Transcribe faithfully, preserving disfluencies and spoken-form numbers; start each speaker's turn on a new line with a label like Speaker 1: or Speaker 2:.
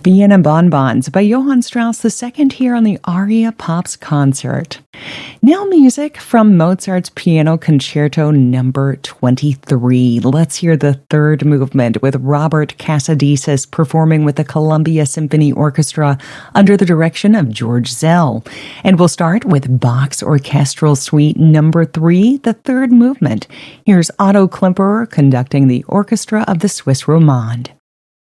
Speaker 1: Vienna Bonbons by Johann Strauss the Second here on the Aria Pops concert. Now music from Mozart's Piano Concerto number twenty-three. Let's hear the third movement with Robert Casadesus performing with the Columbia Symphony Orchestra under the direction of George Zell. And we'll start with Bach's Orchestral Suite number three, the third movement. Here's Otto Klemperer conducting the Orchestra of the Swiss Romande.